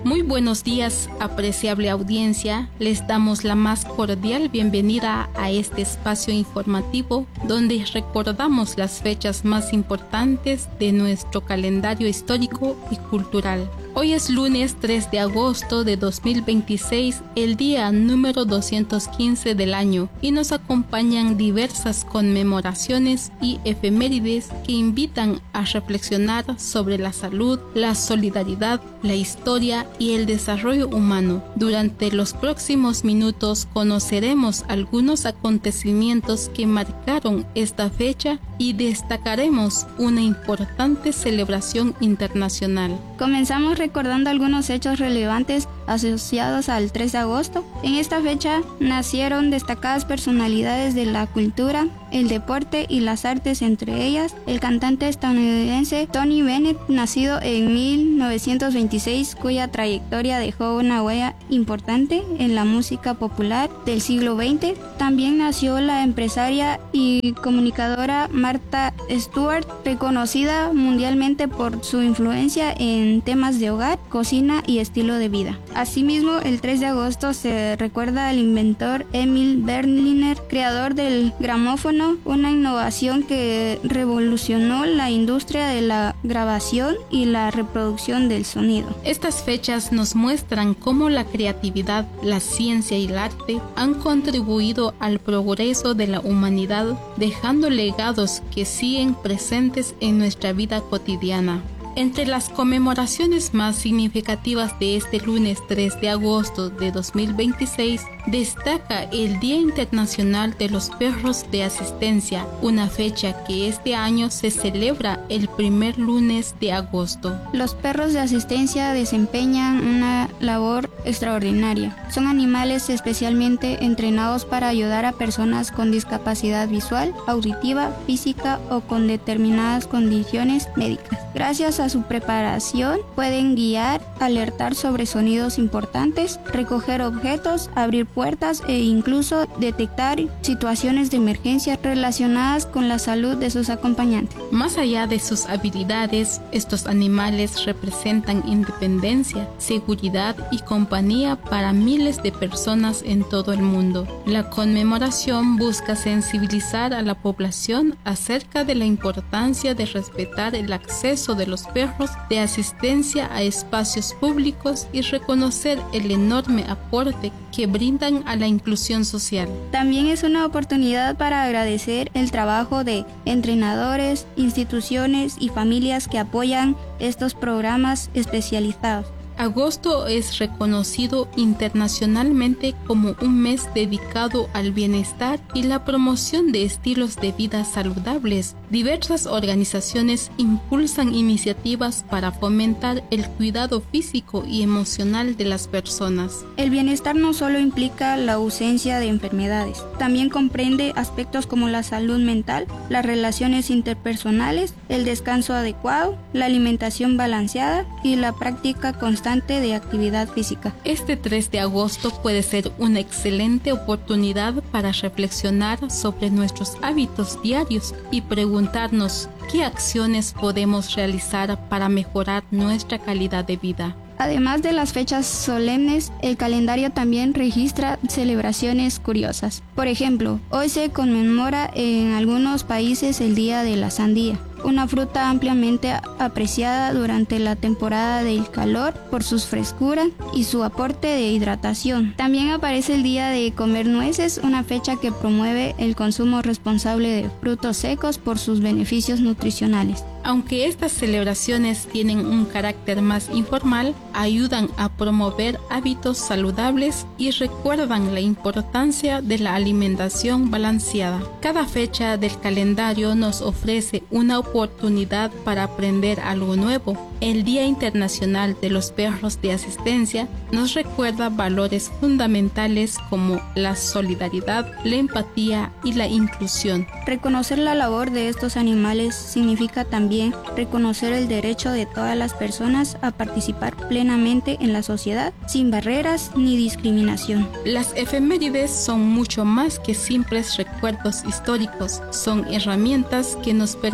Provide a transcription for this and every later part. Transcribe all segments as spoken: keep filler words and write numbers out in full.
Muy buenos días, apreciable audiencia. Les damos la más cordial bienvenida a este espacio informativo donde recordamos las fechas más importantes de nuestro calendario histórico y cultural. Hoy es lunes tres de agosto de dos mil veintiséis, el día número doscientos quince del año, y nos acompañan diversas conmemoraciones y efemérides que invitan a reflexionar sobre la salud, la solidaridad, la historia y el desarrollo humano. Durante los próximos minutos conoceremos algunos acontecimientos que marcaron esta fecha y destacaremos una importante celebración internacional. Comenzamos recordando algunos hechos relevantes asociados al tres de agosto. En esta fecha nacieron destacadas personalidades de la cultura, el deporte y las artes, entre ellas el cantante estadounidense Tony Bennett, nacido en mil novecientos veintiséis, cuya trayectoria dejó una huella importante en la música popular del siglo veinte. También nació la empresaria y comunicadora Martha Stewart, reconocida mundialmente por su influencia en temas de hogar, cocina y estilo de vida. Asimismo, el tres de agosto se recuerda al inventor Emil Berliner, creador del gramófono, una innovación que revolucionó la industria de la grabación y la reproducción del sonido. Estas fechas nos muestran cómo la creatividad, la ciencia y el arte han contribuido al progreso de la humanidad, dejando legados que siguen presentes en nuestra vida cotidiana. Entre las conmemoraciones más significativas de este lunes tres de agosto de dos mil veintiséis, destaca el Día Internacional de los Perros de Asistencia, una fecha que este año se celebra el primer lunes de agosto. Los perros de asistencia desempeñan una labor extraordinaria. Son animales especialmente entrenados para ayudar a personas con discapacidad visual, auditiva, física o con determinadas condiciones médicas. Gracias a su preparación, pueden guiar, alertar sobre sonidos importantes, recoger objetos, abrir puertas e incluso detectar situaciones de emergencia relacionadas con la salud de sus acompañantes. Más allá de sus habilidades, estos animales representan independencia, seguridad y compañía para miles de personas en todo el mundo. La conmemoración busca sensibilizar a la población acerca de la importancia de respetar el acceso de los perros de asistencia a espacios públicos y reconocer el enorme aporte que brindan a la inclusión social. También es una oportunidad para agradecer el trabajo de entrenadores, instituciones y familias que apoyan estos programas especializados. Agosto es reconocido internacionalmente como un mes dedicado al bienestar y la promoción de estilos de vida saludables. Diversas organizaciones impulsan iniciativas para fomentar el cuidado físico y emocional de las personas. El bienestar no solo implica la ausencia de enfermedades, también comprende aspectos como la salud mental, las relaciones interpersonales, el descanso adecuado, la alimentación balanceada y la práctica constante de actividad física. Este tres de agosto puede ser una excelente oportunidad para reflexionar sobre nuestros hábitos diarios y preguntarnos qué acciones podemos realizar para mejorar nuestra calidad de vida. Además de las fechas solemnes, el calendario también registra celebraciones curiosas. Por ejemplo, hoy se conmemora en algunos países el Día de la Sandía, una fruta ampliamente apreciada durante la temporada del calor por su frescura y su aporte de hidratación. También aparece el Día de Comer Nueces, una fecha que promueve el consumo responsable de frutos secos por sus beneficios nutricionales. Aunque estas celebraciones tienen un carácter más informal, ayudan a promover hábitos saludables y recuerdan la importancia de la alimentación balanceada. Cada fecha del calendario nos ofrece una oportunidad para aprender algo nuevo. El Día Internacional de los Perros de Asistencia nos recuerda valores fundamentales como la solidaridad, la empatía y la inclusión. Reconocer la labor de estos animales significa también reconocer el derecho de todas las personas a participar plenamente en la sociedad, sin barreras ni discriminación. Las efemérides son mucho más que simples recuerdos históricos, son herramientas que nos permiten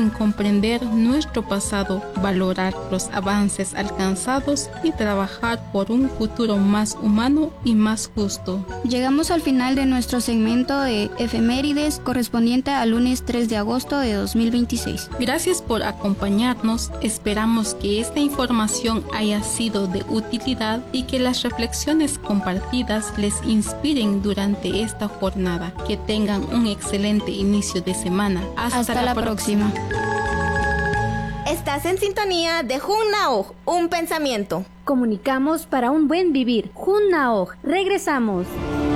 en comprender nuestro pasado, valorar los avances alcanzados y trabajar por un futuro más humano y más justo. Llegamos al final de nuestro segmento de efemérides correspondiente al lunes tres de agosto de dos mil veintiséis. Gracias por acompañarnos. Esperamos que esta información haya sido de utilidad y que las reflexiones compartidas les inspiren durante esta jornada. Que tengan un excelente inicio de semana. Hasta, Hasta la, la próxima. próxima. Estás en sintonía de Junnaoj, un pensamiento. Comunicamos para un buen vivir. Junnaoj, regresamos.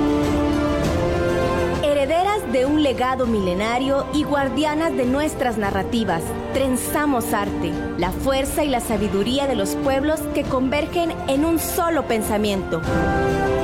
Herederas de un legado milenario y guardianas de nuestras narrativas, trenzamos arte, la fuerza y la sabiduría de los pueblos que convergen en un solo pensamiento.